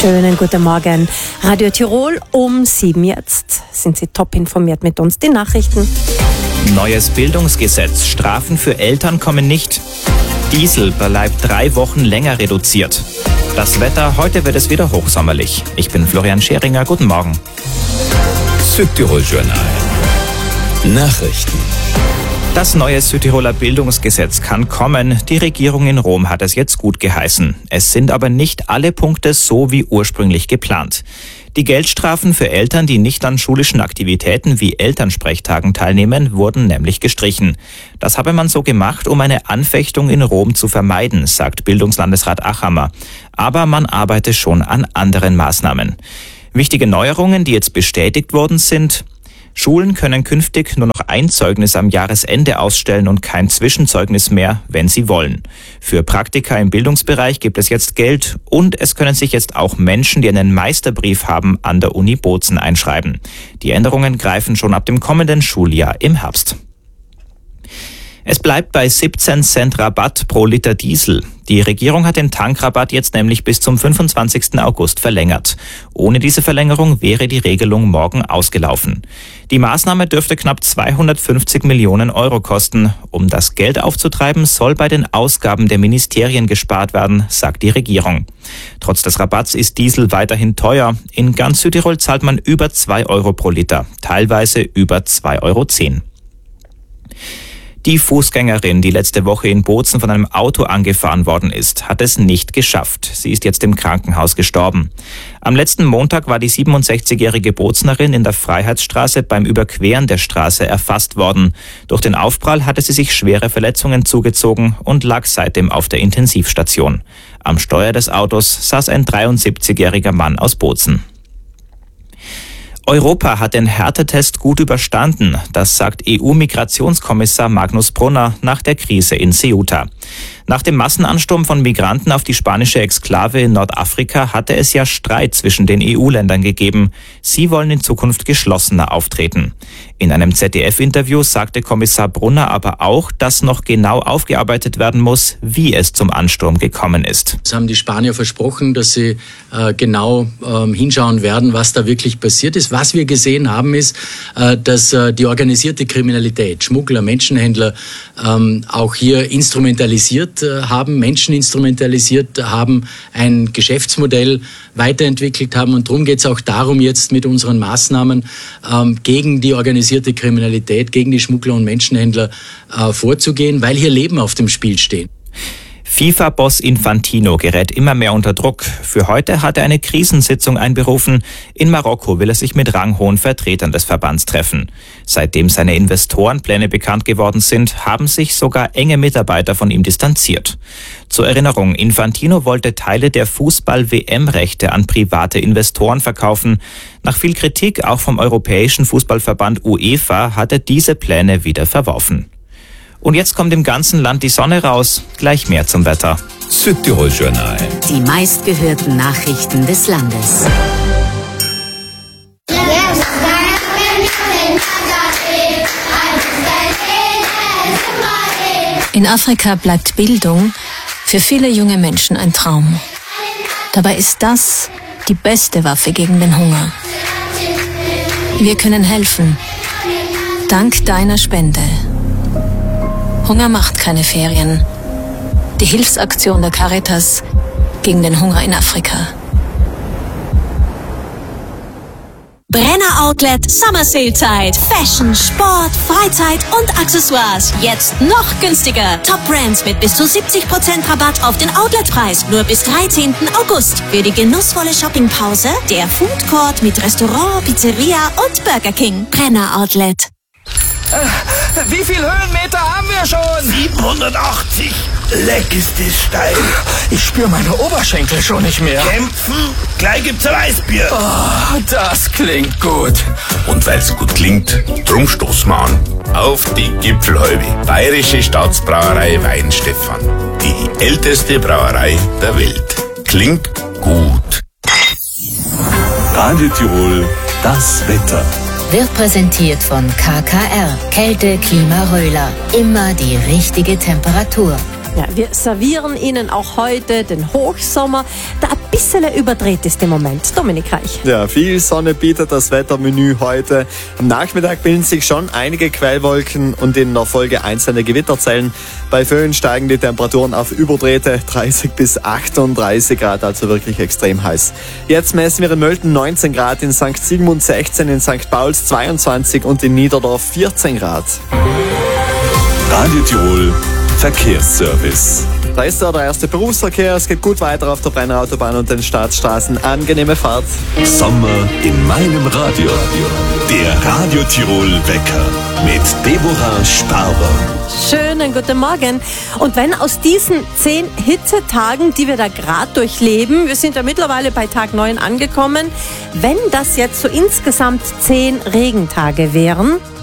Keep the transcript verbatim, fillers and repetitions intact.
Schönen guten Morgen. Radio Tirol um sieben jetzt. Sind Sie top informiert mit uns? Die Nachrichten. Neues Bildungsgesetz. Strafen für Eltern kommen nicht. Diesel bleibt drei Wochen länger reduziert. Das Wetter, heute wird es wieder hochsommerlich. Ich bin Florian Scheringer, guten Morgen. Südtirol Journal. Nachrichten. Das neue Südtiroler Bildungsgesetz kann kommen. Die Regierung in Rom hat es jetzt gut geheißen. Es sind aber nicht alle Punkte so wie ursprünglich geplant. Die Geldstrafen für Eltern, die nicht an schulischen Aktivitäten wie Elternsprechtagen teilnehmen, wurden nämlich gestrichen. Das habe man so gemacht, um eine Anfechtung in Rom zu vermeiden, sagt Bildungslandesrat Achammer. Aber man arbeite schon an anderen Maßnahmen. Wichtige Neuerungen, die jetzt bestätigt worden sind: Schulen können künftig nur noch ein Zeugnis am Jahresende ausstellen und kein Zwischenzeugnis mehr, wenn sie wollen. Für Praktika im Bildungsbereich gibt es jetzt Geld und es können sich jetzt auch Menschen, die einen Meisterbrief haben, an der Uni Bozen einschreiben. Die Änderungen greifen schon ab dem kommenden Schuljahr im Herbst. Es bleibt bei siebzehn Cent Rabatt pro Liter Diesel. Die Regierung hat den Tankrabatt jetzt nämlich bis zum fünfundzwanzigsten August verlängert. Ohne diese Verlängerung wäre die Regelung morgen ausgelaufen. Die Maßnahme dürfte knapp zweihundertfünfzig Millionen Euro kosten. Um das Geld aufzutreiben, soll bei den Ausgaben der Ministerien gespart werden, sagt die Regierung. Trotz des Rabatts ist Diesel weiterhin teuer. In ganz Südtirol zahlt man über zwei Euro pro Liter, teilweise über zwei Euro zehn. Die Fußgängerin, die letzte Woche in Bozen von einem Auto angefahren worden ist, hat es nicht geschafft. Sie ist jetzt im Krankenhaus gestorben. Am letzten Montag war die siebenundsechzigjährige Boznerin in der Freiheitsstraße beim Überqueren der Straße erfasst worden. Durch den Aufprall hatte sie sich schwere Verletzungen zugezogen und lag seitdem auf der Intensivstation. Am Steuer des Autos saß ein dreiundsiebzigjähriger Mann aus Bozen. Europa hat den Härtetest gut überstanden, das sagt E U-Migrationskommissar Magnus Brunner nach der Krise in Ceuta. Nach dem Massenansturm von Migranten auf die spanische Exklave in Nordafrika hatte es ja Streit zwischen den E U-Ländern gegeben. Sie wollen in Zukunft geschlossener auftreten. In einem Z D F-Interview sagte Kommissar Brunner aber auch, dass noch genau aufgearbeitet werden muss, wie es zum Ansturm gekommen ist. Es haben die Spanier versprochen, dass sie äh, genau äh, hinschauen werden, was da wirklich passiert ist. Was wir gesehen haben, ist, äh, dass äh, die organisierte Kriminalität, Schmuggler, Menschenhändler ähm, auch hier instrumentalisiert äh, haben, Menschen instrumentalisiert haben, ein Geschäftsmodell weiterentwickelt haben. Und darum geht es auch darum, jetzt mit unseren Maßnahmen ähm, gegen die organisierte Kriminalität, gegen die Schmuggler und Menschenhändler äh, vorzugehen, weil hier Leben auf dem Spiel stehen. FIFA-Boss Infantino gerät immer mehr unter Druck. Für heute hat er eine Krisensitzung einberufen. In Marokko will er sich mit ranghohen Vertretern des Verbands treffen. Seitdem seine Investorenpläne bekannt geworden sind, haben sich sogar enge Mitarbeiter von ihm distanziert. Zur Erinnerung, Infantino wollte Teile der Fußball-W M-Rechte an private Investoren verkaufen. Nach viel Kritik, auch vom Europäischen Fußballverband UEFA, hat er diese Pläne wieder verworfen. Und jetzt kommt im ganzen Land die Sonne raus. Gleich mehr zum Wetter. Südtirol Journal. Die meistgehörten Nachrichten des Landes. In Afrika bleibt Bildung für viele junge Menschen ein Traum. Dabei ist das die beste Waffe gegen den Hunger. Wir können helfen. Dank deiner Spende. Hunger macht keine Ferien. Die Hilfsaktion der Caritas gegen den Hunger in Afrika. Brenner Outlet Summer Sale Zeit. Fashion, Sport, Freizeit und Accessoires. Jetzt noch günstiger. Top Brands mit bis zu siebzig Prozent Rabatt auf den Outletpreis. Nur bis dreizehnten August. Für die genussvolle Shoppingpause der Food Court mit Restaurant, Pizzeria und Burger King. Brenner Outlet. Wie viel Höhenmeter haben wir schon? siebenhundertachtzig. Leck ist das steil. Ich spüre meine Oberschenkel schon nicht mehr. Kämpfen? Gleich gibt's ein Weißbier. Oh, das klingt gut. Und weil's gut klingt, drum stoßen wir an. Auf die Gipfelhalbe. Bayerische Staatsbrauerei Weinstefan. Die älteste Brauerei der Welt. Klingt gut. Radio Tirol, das Wetter. Wird präsentiert von K K R. Kälte, Klima, Röhler. Immer die richtige Temperatur. Ja, wir servieren Ihnen auch heute den Hochsommer, der ein bisschen überdreht ist im Moment. Dominik Reich. Ja, viel Sonne bietet das Wettermenü heute. Am Nachmittag bilden sich schon einige Quellwolken und in der Folge einzelne Gewitterzellen. Bei Föhn steigen die Temperaturen auf überdrehte dreißig bis achtunddreißig Grad, also wirklich extrem heiß. Jetzt messen wir in Mölten neunzehn Grad, in Sankt Sigmund sechzehn, in Sankt Pauls zweiundzwanzig und in Niederdorf vierzehn Grad. Radio Tirol Verkehrsservice. Da ist ja der erste Berufsverkehr. Es geht gut weiter auf der Brenner Autobahn und den Staatsstraßen. Angenehme Fahrt. Sommer in meinem Radio. Der Radio Tirol Wecker mit Deborah Starber. Schönen guten Morgen. Und wenn aus diesen zehn Hitzetagen, die wir da gerade durchleben, wir sind ja mittlerweile bei Tag neun angekommen, wenn das jetzt so insgesamt zehn Regentage wären,